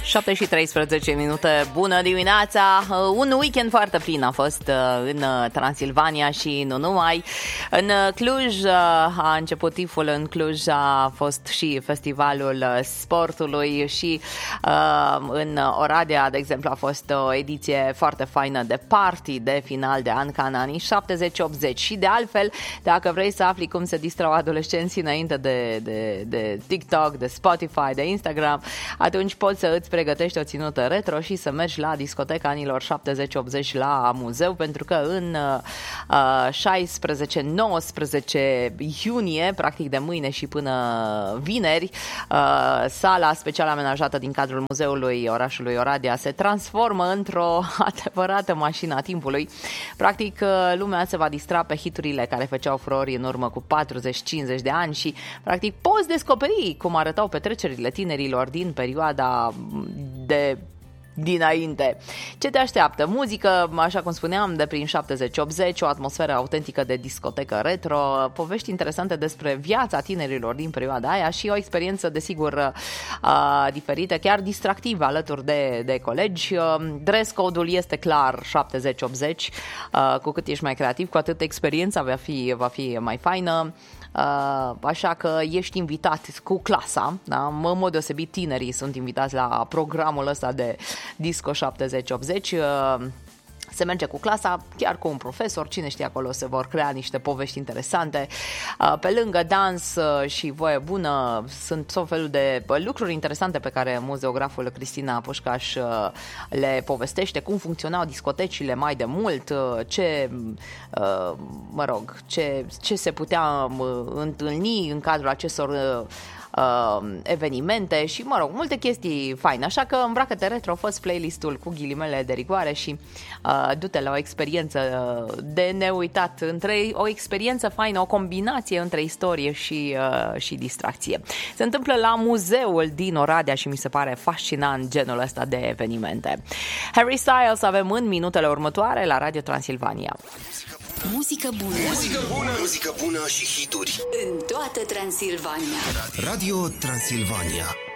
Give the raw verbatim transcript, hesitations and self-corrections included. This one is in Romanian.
șapte și treisprezece minute, bună dimineața! Un weekend foarte plin a fost în Transilvania și nu numai. În Cluj a început tiful, în Cluj a fost și festivalul sportului și în Oradea, de exemplu, a fost o ediție foarte faină de party de final de an ca în anii șaptezeci optzeci. Și de altfel, dacă vrei să afli cum se distrau adolescenții înainte de, de, de TikTok, de Spotify, de Instagram, atunci poți să îți pregătești o ținută retro și să mergi la discoteca anilor șaptezeci optzeci la muzeu, pentru că în uh, șaisprezece nouăsprezece iunie, practic de mâine și până vineri, uh, sala special amenajată din cadrul muzeului orașului Oradea se transformă într-o adevărată mașină a timpului. Practic, uh, lumea se va distra pe hiturile care făceau furori în urmă cu patruzeci cincizeci de ani și practic poți descoperi cum arătau petrecerile tinerilor din perioada de dinainte. Ce te așteaptă? Muzică, așa cum spuneam, de prin șaptezeci optzeci, o atmosferă autentică de discotecă retro, povești interesante despre viața tinerilor din perioada aia și o experiență, desigur, uh, diferită, chiar distractivă alături de, de colegi. Uh, dress code-ul este clar șaptezeci optzeci, uh, cu cât ești mai creativ, cu atât experiența va fi, va fi mai faină. Uh, așa că ești invitat cu clasa, da? În mod deosebit tinerii sunt invitați la programul ăsta de Disco șaptezeci optzeci. Uh, se merge cu clasa, chiar cu un profesor, cine știe, acolo se vor crea niște povești interesante. Pe lângă dans și voie bună, sunt tot felul de lucruri interesante pe care muzeograful Cristina Pușcaș le povestește, cum funcționau discotecile mai de mult, ce, mă rog, ce, ce se putea întâlni în cadrul acestor Uh, evenimente și, mă rog, multe chestii faine. Așa că îmbracă-te retro, fă playlistul cu ghilimele de rigoare și uh, du-te la o experiență de neuitat, între o experiență faină, o combinație între istorie și, uh, și distracție. Se întâmplă la muzeul din Oradea și mi se pare fascinant genul ăsta de evenimente. Harry Styles avem în minutele următoare la Radio Transilvania. Muzică bună. Muzică bună. Muzică bună și hituri. În toată Transilvania. Radio Transilvania.